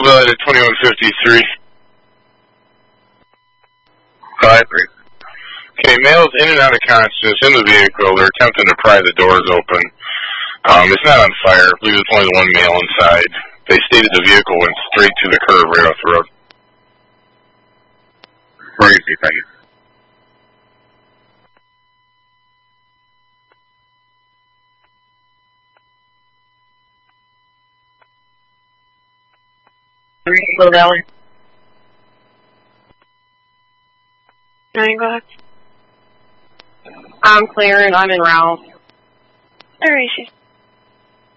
Bud at 2153. 5-3. Okay, males in and out of consciousness in the vehicle. They're attempting to pry the doors open. It's not on fire. I believe it's only the one male inside. They stated the vehicle went straight to the curb right off the road. Crazy, thank you. Little Valley. 9, go ahead. I'm clear and I'm in route. Alright, she's